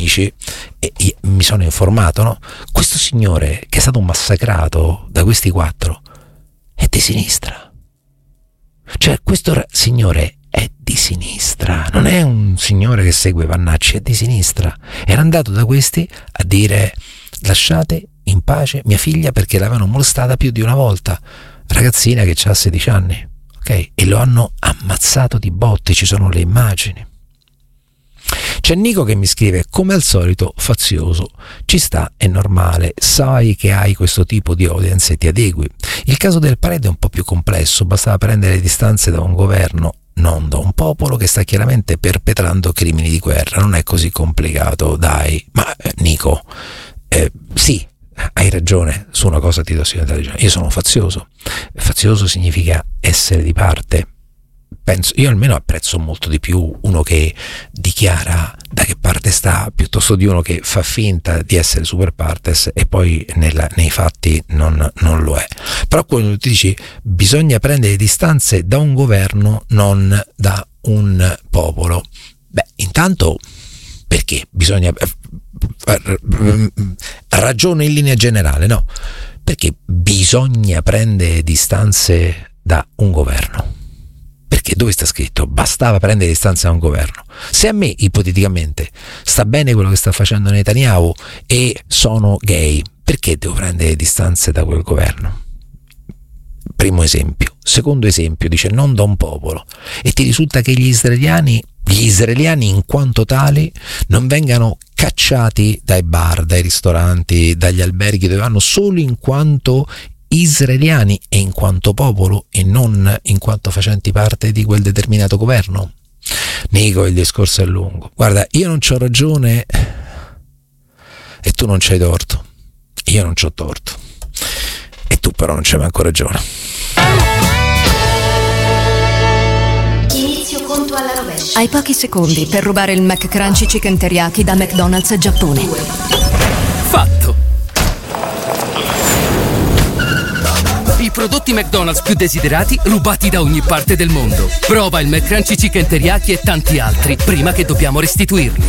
amici e mi sono informato, no? Questo signore che è stato massacrato da questi 4 è di sinistra. Cioè questo signore è di sinistra, non è un signore che segue Vannacci, è di sinistra. Era andato da questi a dire: lasciate in pace mia figlia perché l'avevano molestata più di una volta, ragazzina che ha 16 anni, ok? E lo hanno ammazzato di botte, ci sono le immagini. C'è Nico che mi scrive: come al solito fazioso, ci sta, è normale, sai che hai questo tipo di audience e ti adegui. Il caso del Parede è un po' più complesso, bastava prendere distanze da un governo, non da un popolo che sta chiaramente perpetrando crimini di guerra. Non è così complicato, dai. Ma Nico, sì, hai ragione su una cosa, ti do ragione. Io sono fazioso. Fazioso significa essere di parte. Io almeno apprezzo molto di più uno che dichiara da che parte sta, piuttosto di uno che fa finta di essere super partes e poi nei fatti non lo è. Però quando ti dici bisogna prendere distanze da un governo, non da un popolo, intanto perché bisogna ragiono in linea generale, no? Perché bisogna prendere distanze da un governo? Perché dove sta scritto bastava prendere distanza da un governo? Se a me ipoteticamente sta bene quello che sta facendo Netanyahu e sono gay, perché devo prendere distanze da quel governo? Primo esempio. Secondo esempio, dice non da un popolo, e ti risulta che gli israeliani in quanto tali non vengano cacciati dai bar, dai ristoranti, dagli alberghi dove vanno solo in quanto israeliani e in quanto popolo e non in quanto facenti parte di quel determinato governo. Nico, il discorso è lungo. Guarda, io non c'ho ragione e tu non c'hai torto. Io non c'ho torto e tu però non c'hai manco ragione. Inizio conto alla rovescia. Hai pochi secondi per rubare il McCrunchy Chicken Teriyaki da McDonald's Giappone. Fatto. I prodotti McDonald's più desiderati rubati da ogni parte del mondo. Prova il McCrunchy Chicken Teriyaki e tanti altri prima che dobbiamo restituirli.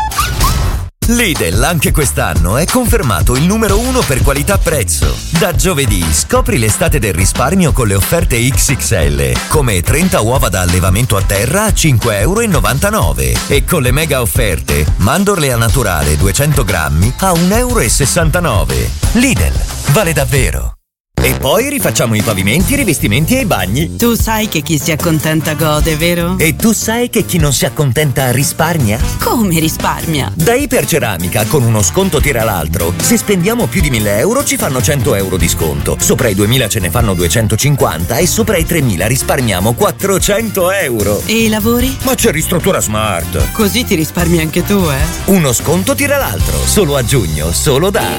Lidl anche quest'anno è confermato il numero 1 per qualità-prezzo. Da giovedì scopri l'estate del risparmio con le offerte XXL, come 30 uova da allevamento a terra a 5,99 € e con le mega offerte mandorle a naturale 200 grammi a 1,69 €. Lidl, vale davvero. E poi rifacciamo i pavimenti, i rivestimenti e i bagni. Tu sai che chi si accontenta gode, vero? E tu sai che chi non si accontenta risparmia? Come risparmia? Da Iperceramica, con uno sconto tira l'altro. Se spendiamo più di 1.000 euro ci fanno 100 euro di sconto. Sopra i 2.000 ce ne fanno 250 e sopra i 3.000 risparmiamo 400 euro. E i lavori? Ma c'è Ristruttura Smart. Così ti risparmi anche tu, eh? Uno sconto tira l'altro. Solo a giugno, solo da